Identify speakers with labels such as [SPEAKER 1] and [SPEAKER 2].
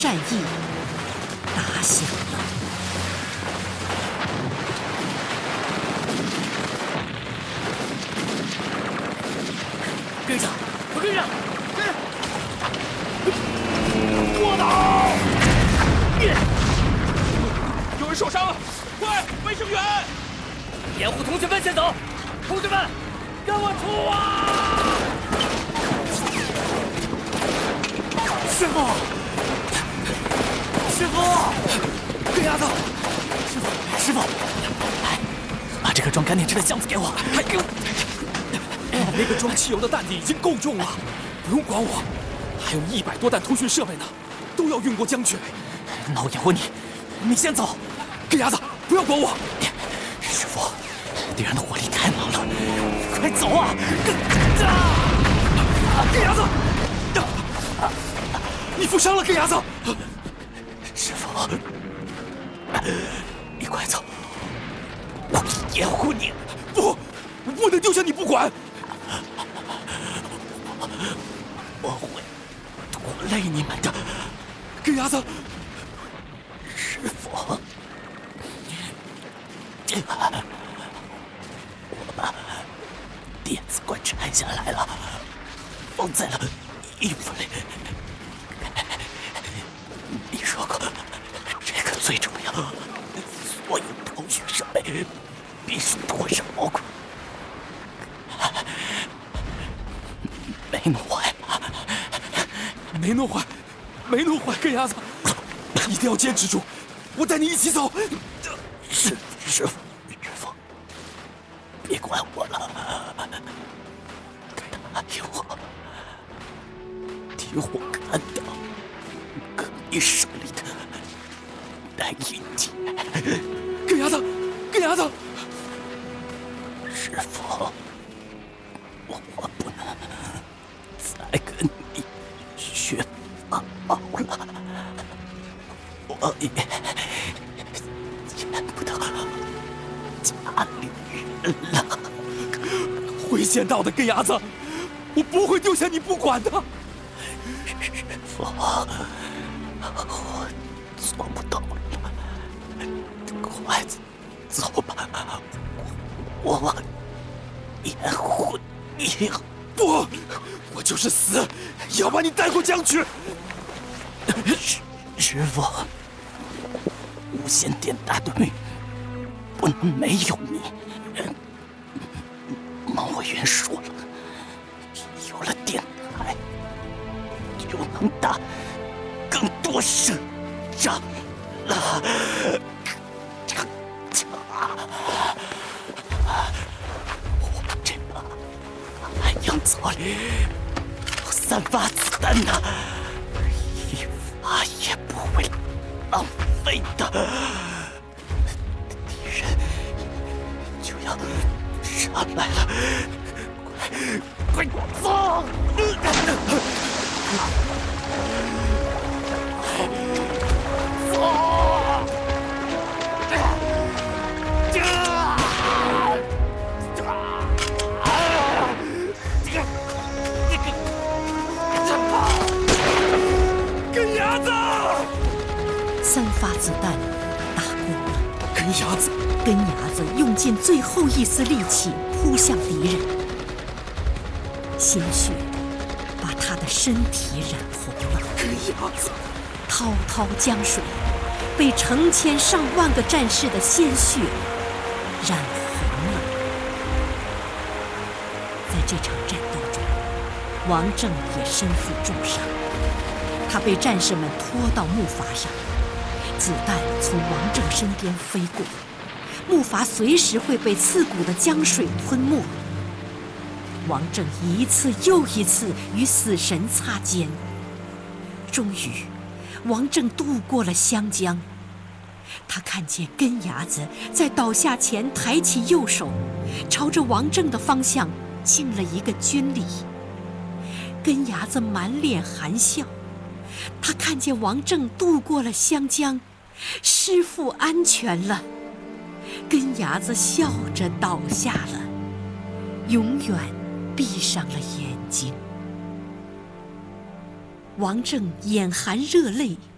[SPEAKER 1] 战役打响了。
[SPEAKER 2] 跟上，快跟上！
[SPEAKER 3] 卧倒！
[SPEAKER 2] 有人受伤了，快，卫生员！掩护同学们先走，同学们，跟我出啊！
[SPEAKER 3] 师傅，师傅，
[SPEAKER 2] 跟丫头，
[SPEAKER 3] 师傅，来，把这个装干电池的箱子给我，还给我。
[SPEAKER 2] 那个装汽油的担子已经够重了，不用管我，还有100多担通讯设备呢，都要运过江去。
[SPEAKER 3] 那我掩护你，你先走。
[SPEAKER 2] 跟丫子，不要管我。
[SPEAKER 3] 师傅，敌人的火力太猛了，快走啊！
[SPEAKER 2] 跟丫子，你负伤了，跟丫子。
[SPEAKER 3] 师傅，你快走，我掩护你。
[SPEAKER 2] 不能丢下你不管。
[SPEAKER 3] 我会拖累你们的，
[SPEAKER 2] 跟丫子。
[SPEAKER 3] 师傅，我把电子管拆下来了，放在了衣服里。你说过，这个最重要，所有通讯设备必须拖上毛孔，没弄坏。
[SPEAKER 2] 没弄坏，跟丫子，一定要坚持住，我带你一起走。
[SPEAKER 3] 师傅，别管我了，答应我，替我看到哥你手里的那一剑。
[SPEAKER 2] 跟丫子，
[SPEAKER 3] 师傅，我不能再跟你学法宝了，我也见不到家里人了。
[SPEAKER 2] 会见到的，跟丫子，我不会丢下你不管的。
[SPEAKER 3] 师傅，我做不到了，快走吧，我掩护你。
[SPEAKER 2] 不，我就是死，也要把你带过江去。
[SPEAKER 3] 师傅，无线电大队不能没有你。毛委员说了，有了电台，就能打更多胜仗了。我这把海洋草里有3发子弹呢，一发也不会浪费的。敌人就要上来了，快走！
[SPEAKER 2] 跟丫子
[SPEAKER 1] 3发子弹打过了，
[SPEAKER 2] 跟丫子，
[SPEAKER 1] 跟牙子用尽最后一丝力气扑向敌人，鲜血把他的身体染红了。
[SPEAKER 2] 跟丫子，
[SPEAKER 1] 滔滔江水被成千上万个战士的鲜血染红了。在这场战斗中，王正也身负重伤，他被战士们拖到木筏上，子弹从王正身边飞过，木筏随时会被刺骨的江水吞没。王正一次又一次与死神擦肩，终于王正渡过了湘江。他看见根牙子在倒下前抬起右手，朝着王正的方向敬了一个军礼。根牙子满脸含笑，他看见王正渡过了湘江，师父安全了。根牙子笑着倒下了，永远闭上了眼睛。王正眼含热泪